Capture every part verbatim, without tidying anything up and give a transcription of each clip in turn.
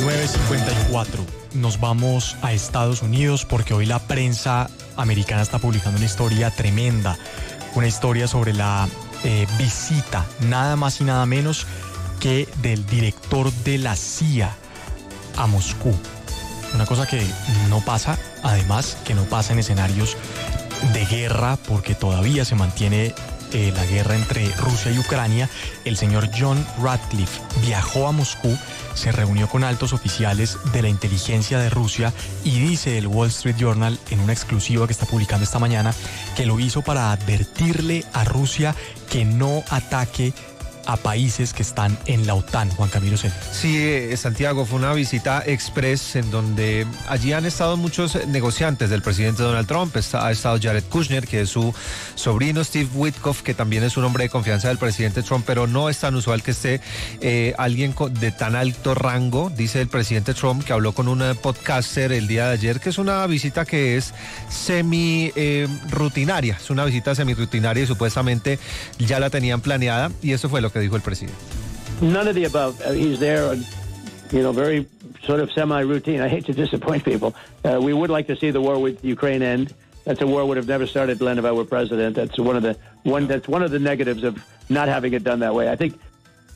nueve cincuenta y cuatro. Nos vamos a Estados Unidos porque hoy la prensa americana está publicando una historia tremenda, una historia sobre la eh, visita, nada más y nada menos que del director de la C I A a Moscú. Una cosa que no pasa, además que no pasa en escenarios de guerra, porque todavía se mantiene eh, la guerra entre Rusia y Ucrania. El señor John Ratcliffe viajó a Moscú, se reunió con altos oficiales de la inteligencia de Rusia y dice el Wall Street Journal en una exclusiva que está publicando esta mañana que lo hizo para advertirle a Rusia que no ataque a países que están en la OTAN. Juan Camilo Celis. Sí, eh, Santiago, fue una visita express en donde allí han estado muchos negociantes del presidente Donald Trump. Está, ha estado Jared Kushner, que es su sobrino, Steve Witkoff, que también es un hombre de confianza del presidente Trump, pero no es tan usual que esté eh, alguien de tan alto rango, dice el presidente Trump, que habló con un podcaster el día de ayer, que es una visita que es semi eh, rutinaria, es una visita semi rutinaria y supuestamente ya la tenían planeada, y eso fue lo que que dijo el presidente. None of the above. Uh, he's there, uh, you know, very sort of semi-routine. I hate to disappoint people. Uh, we would like to see the war with Ukraine end. That's a war would have never started, Glenn, if I were president. That's one of the one. That's one of the negatives of not having it done that way. I think.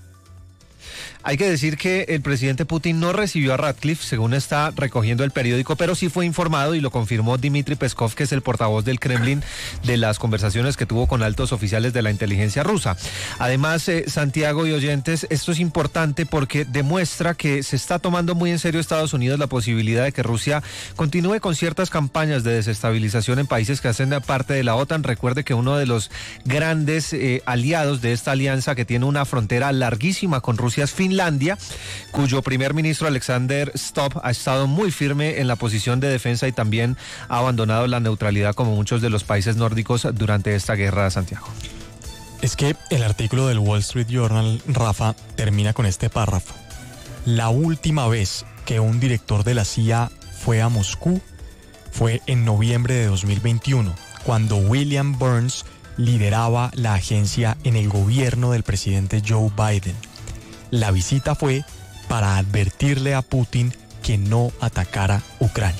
Hay que decir que el presidente Putin no recibió a Ratcliffe, según está recogiendo el periódico, pero sí fue informado y lo confirmó Dmitry Peskov, que es el portavoz del Kremlin, de las conversaciones que tuvo con altos oficiales de la inteligencia rusa. Además, eh, Santiago y oyentes, esto es importante porque demuestra que se está tomando muy en serio Estados Unidos la posibilidad de que Rusia continúe con ciertas campañas de desestabilización en países que hacen parte de la OTAN. Recuerde que uno de los grandes eh, aliados de esta alianza, que tiene una frontera larguísima con Rusia, es Finlandia. Finlandia, cuyo primer ministro Alexander Stubb ha estado muy firme en la posición de defensa y también ha abandonado la neutralidad como muchos de los países nórdicos durante esta guerra, Santiago. Es que el artículo del Wall Street Journal, Rafa, termina con este párrafo. La última vez que un director de la C I A fue a Moscú fue en noviembre de dos mil veintiuno, cuando William Burns lideraba la agencia en el gobierno del presidente Joe Biden. La visita fue para advertirle a Putin que no atacara Ucrania.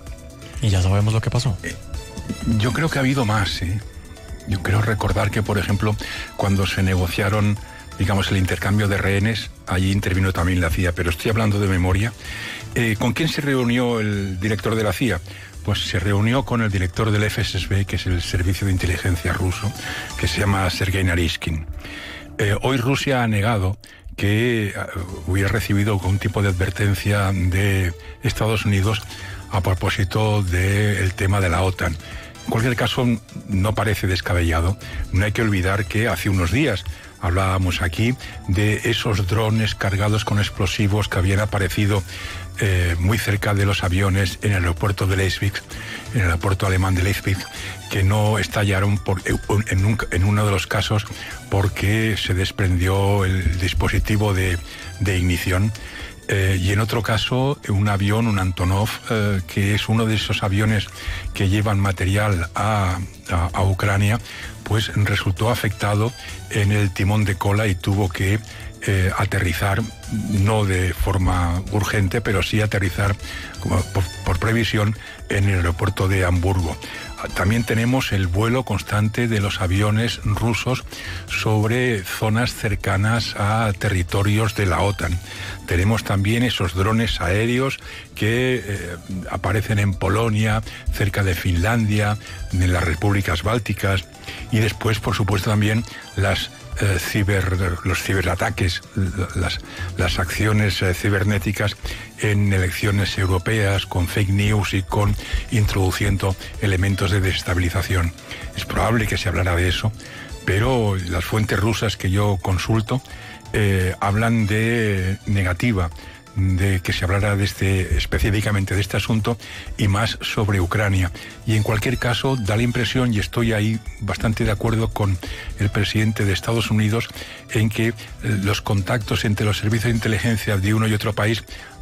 Y ya sabemos lo que pasó. Eh, yo creo que ha habido más, ¿eh? Yo creo recordar que, por ejemplo, cuando se negociaron, digamos, el intercambio de rehenes, allí intervino también la C I A, pero estoy hablando de memoria. Eh, ¿Con quién se reunió el director de la C I A? Pues se reunió con el director del F S B, que es el servicio de inteligencia ruso, que se llama Sergei Naryshkin. Eh, hoy Rusia ha negado que hubiera recibido algún tipo de advertencia de Estados Unidos a propósito del tema de la OTAN. En cualquier caso, no parece descabellado. No hay que olvidar que hace unos días hablábamos aquí de esos drones cargados con explosivos que habían aparecido eh, muy cerca de los aviones en el aeropuerto de Leipzig, en el aeropuerto alemán de Leipzig, que no estallaron por, en, un, en uno de los casos porque se desprendió el dispositivo de, de ignición. Eh, y en otro caso, un avión, un Antonov, eh, que es uno de esos aviones que llevan material a, a, a Ucrania, pues resultó afectado en el timón de cola y tuvo que eh, aterrizar, no de forma urgente, pero sí aterrizar como por, por previsión en el aeropuerto de Hamburgo. También tenemos el vuelo constante de los aviones rusos sobre zonas cercanas a territorios de la OTAN. Tenemos también esos drones aéreos que eh, aparecen en Polonia, cerca de Finlandia, en las repúblicas bálticas, y después, por supuesto, también las Eh, ciber, los ciberataques, las, las acciones eh, cibernéticas en elecciones europeas, con fake news y con introduciendo elementos de desestabilización. Es probable que se hablara de eso, pero las fuentes rusas que yo consulto eh, hablan de negativa, de que se hablara de este, específicamente de este asunto y más sobre Ucrania. Y en cualquier caso da la impresión, y estoy ahí bastante de acuerdo con el presidente de Estados Unidos, en que los contactos entre los servicios de inteligencia de uno y otro país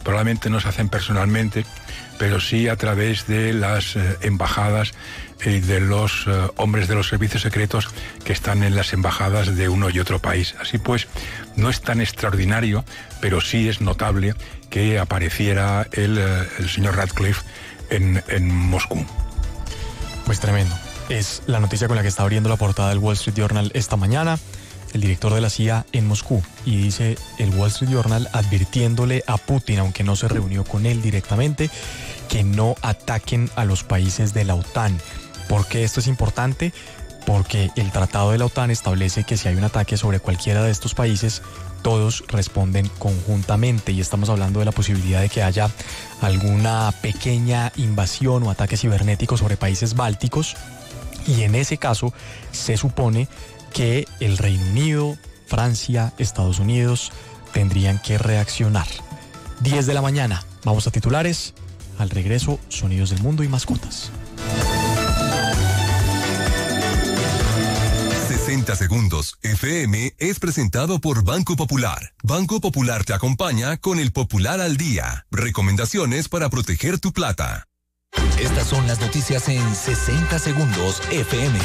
probablemente no se hacen personalmente, pero sí a través de las eh, embajadas y de los eh, hombres de los servicios secretos que están en las embajadas de uno y otro país. Así pues, no es tan extraordinario, pero sí es notable que apareciera el, eh, el señor Ratcliffe en, en Moscú. Pues tremendo. Es la noticia con la que está abriendo la portada del Wall Street Journal esta mañana. El director de la C I A en Moscú, y dice el Wall Street Journal advirtiéndole a Putin, aunque no se reunió con él directamente, que no ataquen a los países de la OTAN. ¿Por qué esto es importante? Porque el tratado de la OTAN establece que si hay un ataque sobre cualquiera de estos países, todos responden conjuntamente, y estamos hablando de la posibilidad de que haya alguna pequeña invasión o ataque cibernético sobre países bálticos, y en ese caso se supone que el Reino Unido, Francia, Estados Unidos tendrían que reaccionar. diez de la mañana, vamos a titulares. Al regreso, sonidos del mundo y mascotas. sesenta segundos F M es presentado por Banco Popular. Banco Popular te acompaña con el Popular al Día. Recomendaciones para proteger tu plata. Estas son las noticias en sesenta segundos F M.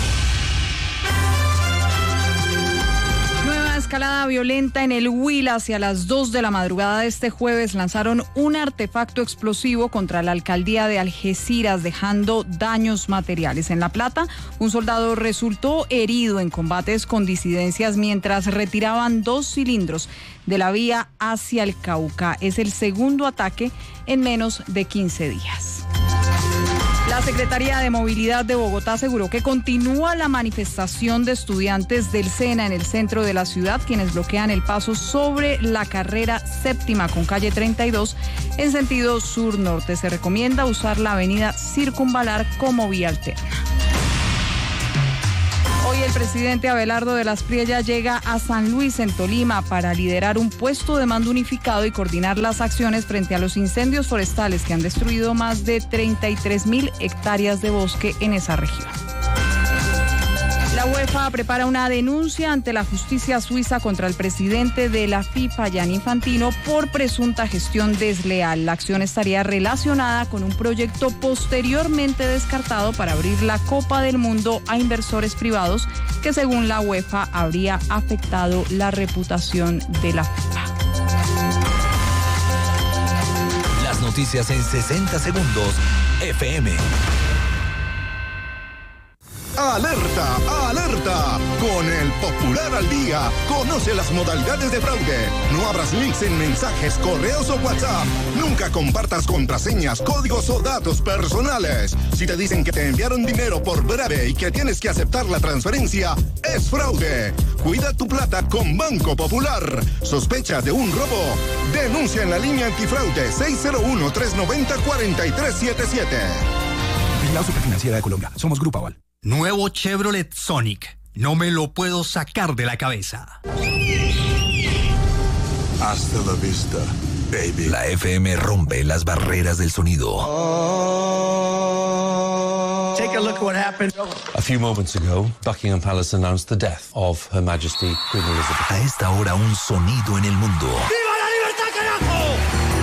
Escalada violenta en el Huila. Hacia las dos de la madrugada de este jueves lanzaron un artefacto explosivo contra la alcaldía de Algeciras, dejando daños materiales. En La Plata, un soldado resultó herido en combates con disidencias mientras retiraban dos cilindros de la vía hacia el Cauca. Es el segundo ataque en menos de quince días. La Secretaría de Movilidad de Bogotá aseguró que continúa la manifestación de estudiantes del SENA en el centro de la ciudad, quienes bloquean el paso sobre la carrera séptima con calle treinta y dos en sentido sur-norte. Se recomienda usar la avenida Circunvalar como vía alterna. Hoy el presidente Abelardo de las Priella llega a San Luis, en Tolima, para liderar un puesto de mando unificado y coordinar las acciones frente a los incendios forestales que han destruido más de treinta y tres mil hectáreas de bosque en esa región. La UEFA prepara una denuncia ante la justicia suiza contra el presidente de la FIFA, Gianni Infantino, por presunta gestión desleal. La acción estaría relacionada con un proyecto posteriormente descartado para abrir la Copa del Mundo a inversores privados, que según la UEFA habría afectado la reputación de la FIFA. Las noticias en sesenta segundos F M. ¡Alerta! ¡Alerta! Con el Popular al Día, conoce las modalidades de fraude. No abras links en mensajes, correos o WhatsApp. Nunca compartas contraseñas, códigos o datos personales. Si te dicen que te enviaron dinero por breve y que tienes que aceptar la transferencia, es fraude. Cuida tu plata con Banco Popular. ¿Sospechas de un robo? Denuncia en la línea antifraude seis cero uno, tres nueve cero, cuatro tres siete siete. Vigilado Superfinanciera de Colombia. Somos Grupo Aval. Nuevo Chevrolet Sonic. No me lo puedo sacar de la cabeza. Hasta la vista, baby. La F M rompe las barreras del sonido. Oh. Take a look at what happened. A few moments ago, Buckingham Palace announced the death of Her Majesty Queen Elizabeth. A esta hora, un sonido en el mundo. ¡Viva la libertad, carajo!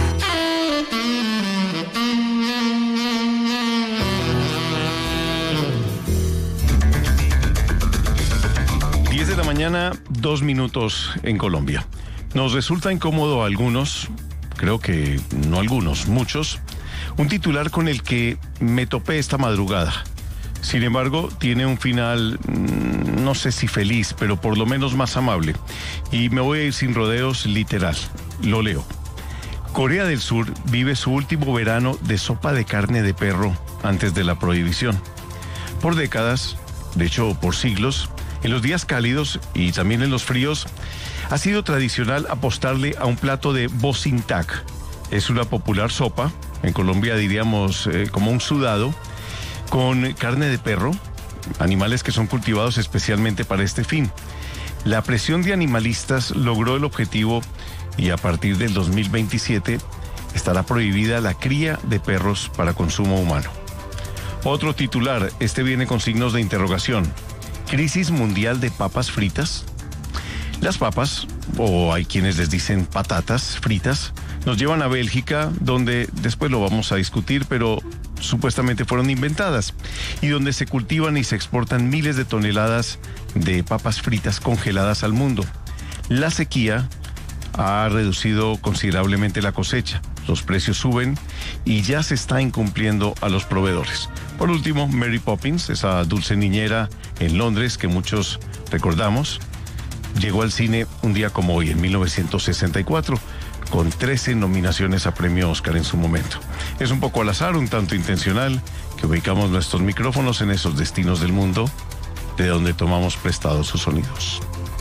diez de la mañana, dos minutos en Colombia. Nos resulta incómodo a algunos, creo que no algunos, muchos, un titular con el que me topé esta madrugada. Sin embargo, tiene un final, no sé si feliz, pero por lo menos más amable. Y me voy a ir sin rodeos, literal. Lo leo. Corea del Sur vive su último verano de sopa de carne de perro antes de la prohibición. Por décadas, de hecho por siglos, en los días cálidos y también en los fríos, ha sido tradicional apostarle a un plato de bosintak. Es una popular sopa, en Colombia diríamos eh, como un sudado, con carne de perro, animales que son cultivados especialmente para este fin. La presión de animalistas logró el objetivo y a partir del dos mil veintisiete estará prohibida la cría de perros para consumo humano. Otro titular, este viene con signos de interrogación. ¿Crisis mundial de papas fritas? Las papas, o hay quienes les dicen patatas fritas, Nos llevan a Bélgica, donde después lo vamos a discutir, pero supuestamente fueron inventadas, y donde se cultivan y se exportan miles de toneladas de papas fritas congeladas al mundo. La sequía ha reducido considerablemente la cosecha, los precios suben y ya se está incumpliendo a los proveedores. Por último, Mary Poppins, esa dulce niñera en Londres que muchos recordamos, llegó al cine un día como hoy, en mil novecientos sesenta y cuatro, con trece nominaciones a premio Oscar en su momento. Es un poco al azar, un tanto intencional, que ubicamos nuestros micrófonos en esos destinos del mundo de donde tomamos prestados sus sonidos.